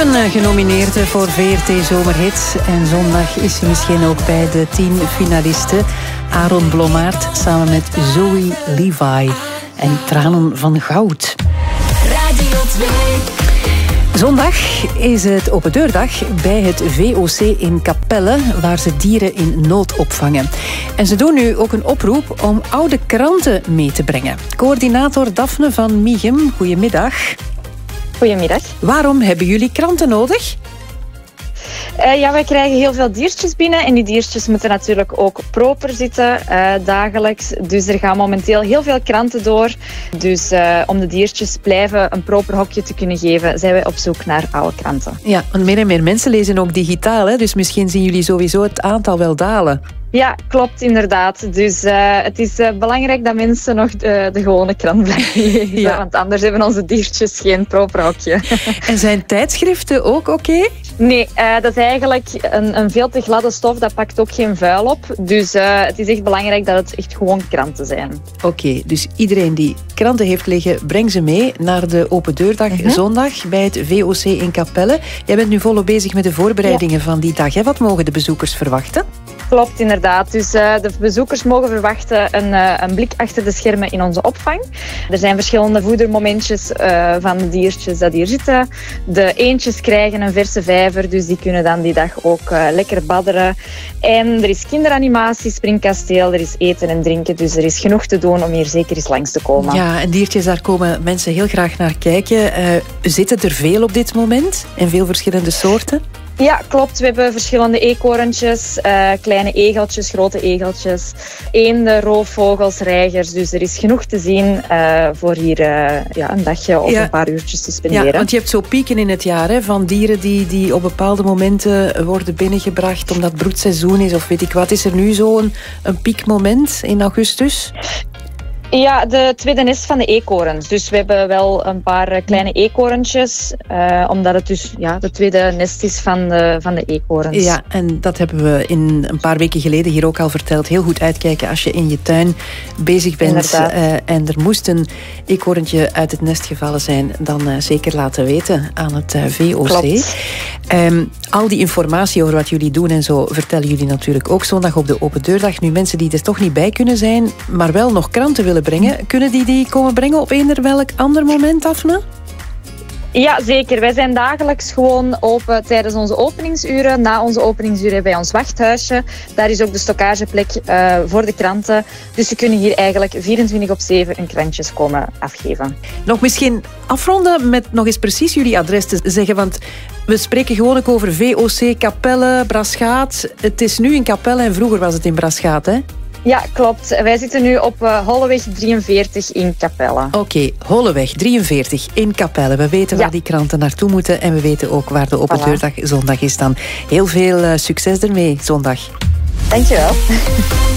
7 genomineerden voor VRT Zomerhits. En zondag is hij misschien ook bij de 10 finalisten. Aaron Blommaert samen met Zoe Levi. En Tranen van Goud. Radio 2. Zondag is het open deurdag bij het VOC in Capelle, waar ze dieren in nood opvangen. En ze doen nu ook een oproep om oude kranten mee te brengen. Coördinator Daphne van Mieghem, goedemiddag. Goedemiddag. Waarom hebben jullie kranten nodig? Wij krijgen heel veel diertjes binnen en die diertjes moeten natuurlijk ook proper zitten dagelijks. Dus er gaan momenteel heel veel kranten door. Dus om de diertjes blijven een proper hokje te kunnen geven, zijn wij op zoek naar oude kranten. Ja, want meer en meer mensen lezen ook digitaal, hè? Dus misschien zien jullie sowieso het aantal wel dalen. Ja, klopt inderdaad. Dus het is belangrijk dat mensen nog de gewone krant blijven lezen. Ja. Want anders hebben onze diertjes geen proper hokje. En zijn tijdschriften ook oké? Nee, dat is eigenlijk een veel te gladde stof. Dat pakt ook geen vuil op. Dus het is echt belangrijk dat het echt gewoon kranten zijn. Oké, dus iedereen die kranten heeft liggen, breng ze mee naar de open deurdag zondag bij het VOC in Capelle. Jij bent nu volop bezig met de voorbereidingen van die dag. Hè? Wat mogen de bezoekers verwachten? Klopt, inderdaad. Dus de bezoekers mogen verwachten een blik achter de schermen in onze opvang. Er zijn verschillende voedermomentjes van de diertjes dat hier zitten. De eendjes krijgen een verse vijver, dus die kunnen dan die dag ook lekker badderen. En er is kinderanimatie, springkasteel, er is eten en drinken. Dus er is genoeg te doen om hier zeker eens langs te komen. Ja, en diertjes, daar komen mensen heel graag naar kijken. Zitten er veel op dit moment? En veel verschillende soorten? Ja, klopt. We hebben verschillende eekhoorntjes, kleine egeltjes, grote egeltjes, eenden, roofvogels, reigers. Dus er is genoeg te zien voor hier een dagje of een paar uurtjes te spenderen. Ja, want je hebt zo pieken in het jaar, hè, van dieren die op bepaalde momenten worden binnengebracht omdat het broedseizoen is of weet ik wat. Is er nu zo een piekmoment in augustus? Ja, de tweede nest van de eekhoorns. Dus we hebben wel een paar kleine eekhoorntjes, omdat het dus de tweede nest is van de eekhoorns. Ja, en dat hebben we een paar weken geleden hier ook al verteld. Heel goed uitkijken als je in je tuin bezig bent en er moest een eekhoorntje uit het nest gevallen zijn, dan zeker laten weten aan het VOC. Al die informatie over wat jullie doen en zo vertellen jullie natuurlijk ook zondag op de open deurdag. Nu, mensen die er toch niet bij kunnen zijn, maar wel nog kranten willen brengen, kunnen die komen brengen op eender welk ander moment, Daphne? Ja, zeker. Wij zijn dagelijks gewoon open tijdens onze openingsuren. Na onze openingsuren bij ons wachthuisje. Daar is ook de stockageplek voor de kranten. Dus ze kunnen hier eigenlijk 24/7 hun krantjes komen afgeven. Nog misschien afronden met nog eens precies jullie adres te zeggen, want we spreken gewoon ook over VOC, Capelle, Braschaat. Het is nu in Capelle en vroeger was het in Braschaat, hè? Ja, klopt. Wij zitten nu op Holleweg 43 in Capelle. Oké, Holleweg 43 in Capelle. We weten waar die kranten naartoe moeten en we weten ook waar de open deurdag zondag is dan. Heel veel succes ermee zondag. Dankjewel.